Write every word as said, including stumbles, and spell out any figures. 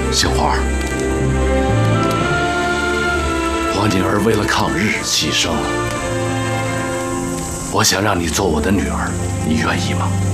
杏花，我女儿为了抗日牺牲了，我想让你做我的女儿，你愿意吗？